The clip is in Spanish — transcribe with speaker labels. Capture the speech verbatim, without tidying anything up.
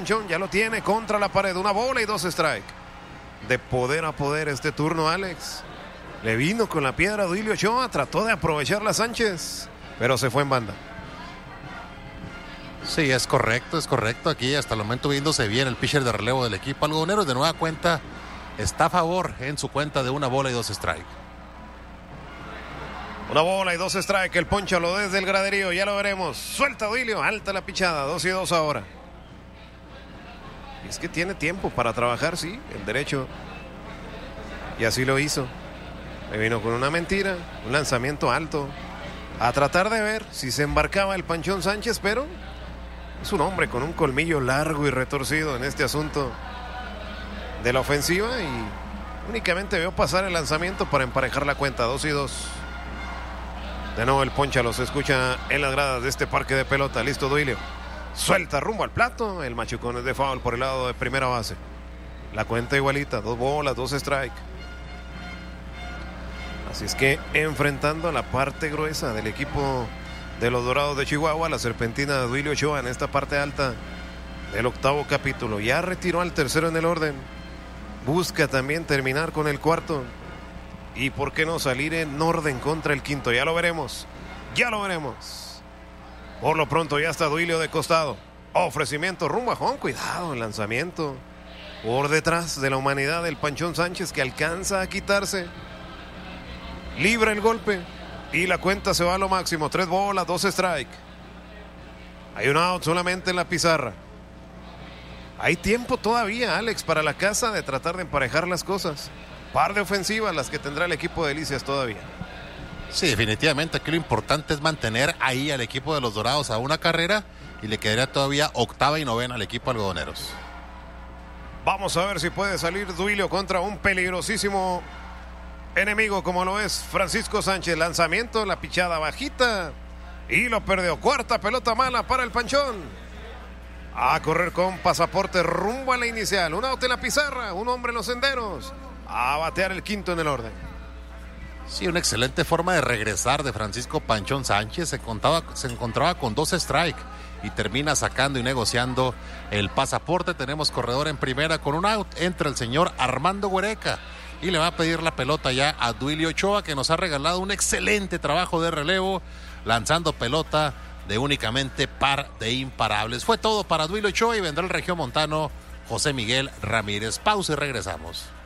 Speaker 1: Panchón, ya lo tiene contra la pared, una bola y dos strike. De poder a poder este turno, Alex. Le vino con la piedra a Duilio Ochoa, trató de aprovecharla Sánchez, pero se fue en banda.
Speaker 2: Sí, es correcto, es correcto. Aquí hasta el momento viéndose bien el pitcher de relevo del equipo algodonero. De nueva cuenta está a favor en su cuenta de una bola y dos strike.
Speaker 1: Una bola y dos strike, el ponchalo desde el graderío, ya lo veremos. Suelta Duilio, alta la pichada, dos y dos ahora. Y es que tiene tiempo para trabajar, sí, el derecho. Y así lo hizo. Le vino con una mentira, un lanzamiento alto. A tratar de ver si se embarcaba el Panchón Sánchez, pero es un hombre con un colmillo largo y retorcido en este asunto de la ofensiva y únicamente veo pasar el lanzamiento para emparejar la cuenta, dos y dos. De nuevo el ponchalo se escucha en las gradas de este parque de pelota. Listo Duilio. Suelta rumbo al plato. El machucón es de foul por el lado de primera base. La cuenta igualita. Dos bolas, dos strike. Así es que enfrentando a la parte gruesa del equipo de los Dorados de Chihuahua, la serpentina de Duilio Ochoa en esta parte alta del octavo capítulo. Ya retiró al tercero en el orden. Busca también terminar con el cuarto. Y por qué no salir en orden contra el quinto. Ya lo veremos. Ya lo veremos. Por lo pronto ya está Duilio de costado. Ofrecimiento rumbo a home. Cuidado el lanzamiento. Por detrás de la humanidad del Panchón Sánchez, que alcanza a quitarse. Libra el golpe. Y la cuenta se va a lo máximo. Tres bolas, dos strike. Hay un out solamente en la pizarra. Hay tiempo todavía, Alex, para la casa de tratar de emparejar las cosas. Par de ofensivas las que tendrá el equipo de Delicias todavía.
Speaker 2: Sí, definitivamente aquí lo importante es mantener ahí al equipo de los Dorados a una carrera y le quedaría todavía octava y novena al equipo algodoneros.
Speaker 1: Vamos a ver si puede salir Duilio contra un peligrosísimo enemigo como lo es Francisco Sánchez. Lanzamiento, la pichada bajita y lo perdió. Cuarta pelota mala para el Panchón. A correr con pasaporte rumbo a la inicial. Un out en la pizarra, un hombre en los senderos. A batear el quinto en el orden.
Speaker 2: Sí, una excelente forma de regresar de Francisco Panchón Sánchez. Se, contaba, se encontraba con dos strike y termina sacando y negociando el pasaporte. Tenemos corredor en primera con un out. Entra el señor Armando Huereca y le va a pedir la pelota ya a Duilio Ochoa, que nos ha regalado un excelente trabajo de relevo, lanzando pelota de únicamente par de imparables. Fue todo para Duilio Ochoa y vendrá el regiomontano José Miguel Ramírez. Pausa y regresamos.